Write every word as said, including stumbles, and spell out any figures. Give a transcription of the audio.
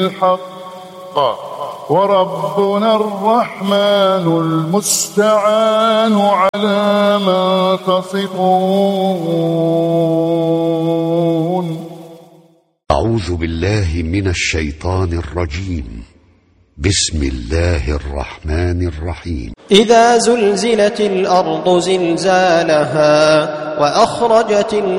الحق وربنا الرحمن المستعان على ما تصفون. أعوذ بالله من الشيطان الرجيم. بسم الله الرحمن الرحيم. إذا زلزلت الأرض زلزالها وأخرجت